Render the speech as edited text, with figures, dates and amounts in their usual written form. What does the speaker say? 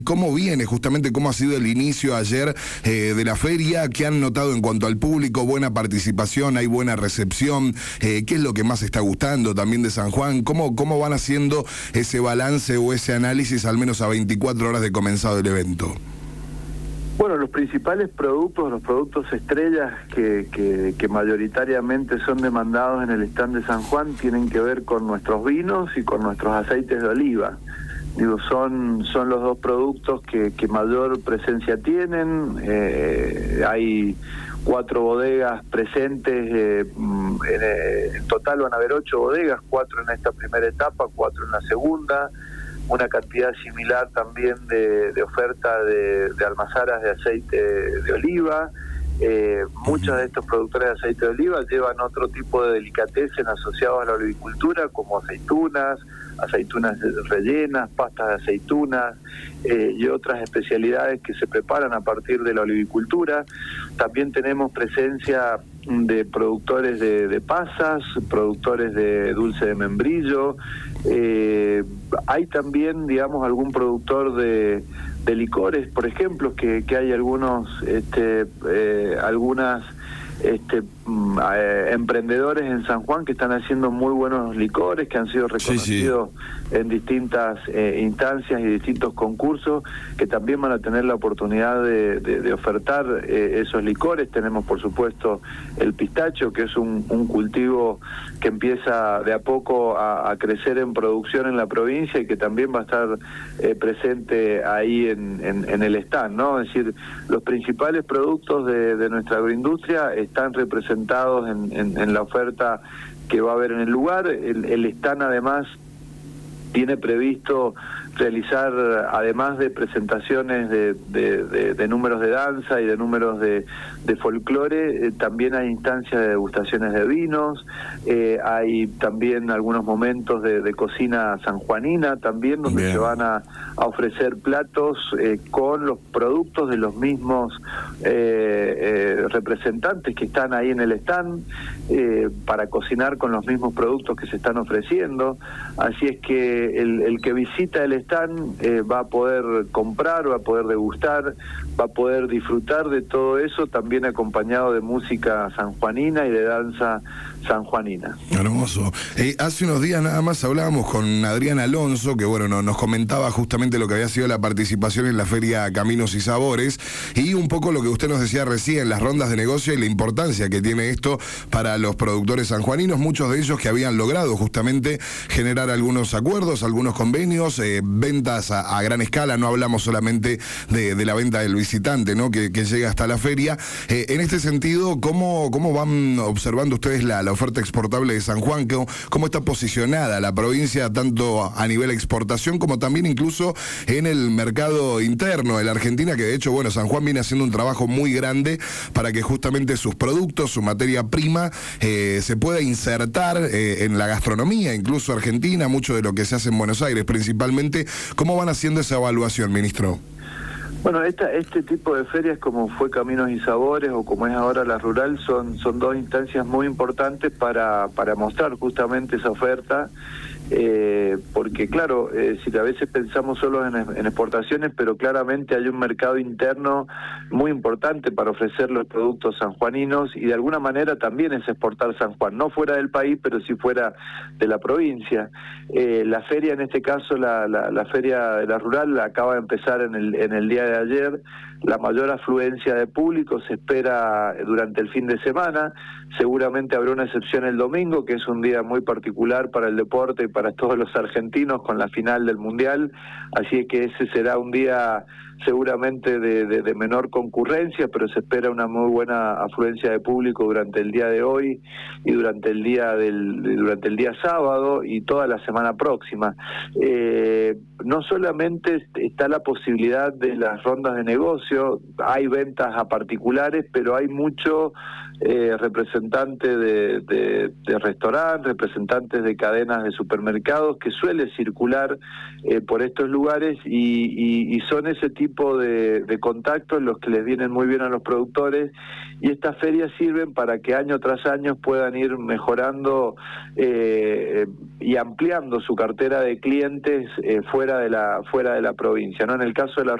¿Cómo viene justamente, cómo ha sido el inicio ayer de la feria? ¿Qué han notado en cuanto al público? ¿Buena participación? ¿Hay buena recepción? ¿Qué es lo que más está gustando también de San Juan? ¿Cómo van haciendo ese balance o ese análisis al menos a 24 horas de comenzado el evento? Bueno, los principales productos, los productos estrellas que mayoritariamente son demandados en el stand de San Juan tienen que ver con nuestros vinos y con nuestros aceites de oliva. Digo, son los dos productos que mayor presencia tienen. Hay 4 bodegas presentes, en total van a haber 8 bodegas, 4 en esta primera etapa, 4 en la segunda, una cantidad similar también de oferta de almazaras de aceite de oliva. Muchos de estos productores de aceite de oliva llevan otro tipo de delicatessen asociados a la olivicultura, como aceitunas rellenas, pastas de aceitunas y otras especialidades que se preparan a partir de la olivicultura. También tenemos presencia de productores de pasas, productores de dulce de membrillo. Hay también, digamos, algún productor de licores, por ejemplo, que hay algunas emprendedores en San Juan que están haciendo muy buenos licores, que han sido reconocidos en distintas instancias y distintos concursos, que también van a tener la oportunidad de ofertar esos licores. Tenemos, por supuesto, el pistacho, que es un cultivo que empieza de a poco a crecer en producción en la provincia y que también va a estar presente ahí en el stand, ¿no? Es decir, los principales productos de nuestra agroindustria están representados en la oferta que va a haber en el lugar. El stand además tiene previsto realizar, además de presentaciones de números de danza y de números de folclore, también hay instancias de degustaciones de vinos, hay también algunos momentos de cocina sanjuanina también, donde se van a ofrecer platos con los productos de los mismos representantes que están ahí en el stand, para cocinar con los mismos productos que se están ofreciendo. Así es que el que visita el stand va a poder comprar, va a poder degustar, va a poder disfrutar de todo eso, también acompañado de música sanjuanina y de danza sanjuanina. Hermoso. Hace unos días nada más hablábamos con Adrián Alonso, que bueno, nos comentaba justamente lo que había sido la participación en la feria Caminos y Sabores, y un poco lo que usted nos decía recién, las rondas de negocio y la importancia que tiene esto para los productores sanjuaninos, muchos de ellos que habían logrado justamente generar algunos acuerdos, algunos convenios, ventas a gran escala. No hablamos solamente de la venta del visitante, ¿no? que llega hasta la feria. En este sentido, ¿cómo van observando ustedes la oferta exportable de San Juan? ¿Cómo está posicionada la provincia, tanto a nivel exportación como también incluso en el mercado interno de la Argentina? Que de hecho, bueno, San Juan viene haciendo un trabajo muy grande para que justamente sus productos, su materia prima, se pueda insertar en la gastronomía, incluso argentina, mucho de lo que se hace en Buenos Aires principalmente. ¿Cómo van haciendo esa evaluación, ministro? Bueno, este tipo de ferias, como fue Caminos y Sabores o como es ahora la Rural, son dos instancias muy importantes para mostrar justamente esa oferta, porque claro, si a veces pensamos solo en exportaciones, pero claramente hay un mercado interno muy importante para ofrecer los productos sanjuaninos, y de alguna manera también es exportar San Juan, no fuera del país, pero sí fuera de la provincia. La feria, en este caso la feria de la Rural, acaba de empezar en el día de ayer. La mayor afluencia de público se espera durante el fin de semana. Seguramente habrá una excepción el domingo, que es un día muy particular para el deporte y para todos los argentinos, con la final del Mundial. Así que ese será un día seguramente de menor concurrencia, pero se espera una muy buena afluencia de público durante el día de hoy y durante el día sábado y toda la semana próxima. No solamente está la posibilidad de las rondas de negocio, hay ventas a particulares, pero hay mucho representantes de restaurantes, representantes de cadenas de supermercados supermercados que suele circular por estos lugares y son ese tipo de contactos los que les vienen muy bien a los productores, y estas ferias sirven para que año tras año puedan ir mejorando y ampliando su cartera de clientes fuera de la provincia, ¿no? En el caso de la